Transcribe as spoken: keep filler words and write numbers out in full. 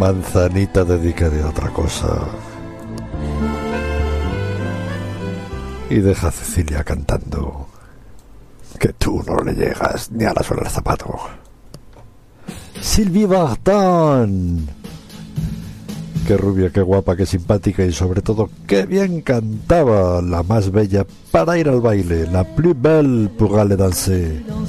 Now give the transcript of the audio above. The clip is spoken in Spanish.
Manzanita, dedicaré a otra cosa. Y deja a Cecilia cantando, que tú no le llegas ni a la suela del zapato. Sylvie Vartan. Qué rubia, qué guapa, qué simpática y sobre todo qué bien cantaba, la más bella para ir al baile, la plus belle pour aller danser.